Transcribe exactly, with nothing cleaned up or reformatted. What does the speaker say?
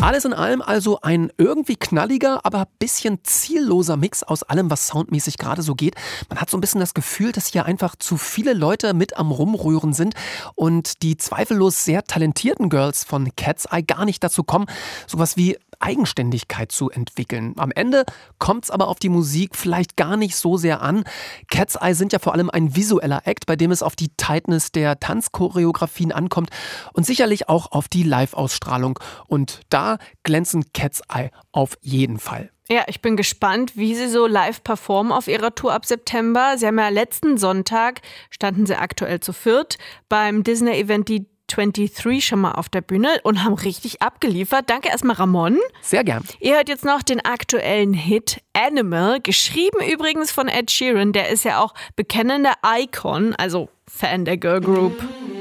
Alles in allem also ein irgendwie knalliger, aber bisschen zielloser Mix aus allem, was soundmäßig gerade so geht. Man hat so ein bisschen das Gefühl, dass hier einfach zu viele Leute mit am Rumrühren sind und die zweifellos sehr talentierten Girls von Cat's Eye gar nicht dazu kommen, sowas wie Eigenständigkeit zu entwickeln. Am Ende kommt es aber auf die Musik vielleicht gar nicht so sehr an. Cat's Eye sind ja vor allem ein visueller Act, bei dem es auf die Tightness der Tanzchoreografien ankommt und sicherlich auch auf die Live-Ausstrahlung. Und da glänzen Cat's Eye auf jeden Fall. Ja, ich bin gespannt, wie sie so live performen auf ihrer Tour ab September. Sie haben ja letzten Sonntag, standen sie aktuell zu viert, beim Disney-Event die dreiundzwanzig schon mal auf der Bühne und haben richtig abgeliefert. Danke erstmal, Ramon. Sehr gern. Ihr hört jetzt noch den aktuellen Hit Animal, geschrieben übrigens von Ed Sheeran. Der ist ja auch bekennender Icon, also Fan der Girl Group.